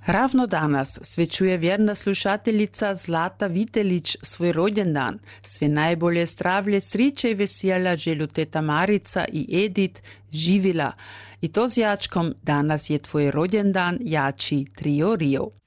Ravno danas svečuje vjerna slušateljica Zlata Vitelić svoj rođendan. Sve najbolje zdravlje, sriče i veselja želju teta Marica i Edith živila. I to z jačkom danas je tvoj rođendan jači Trio Rio.